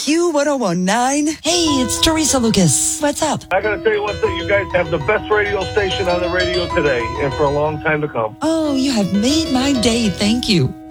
Q1019. Hey, it's Teresa Lucas. What's up? I got to tell you one thing. You guys have the best radio station on the radio today and for a long time to come. Oh, you have made my day. Thank you.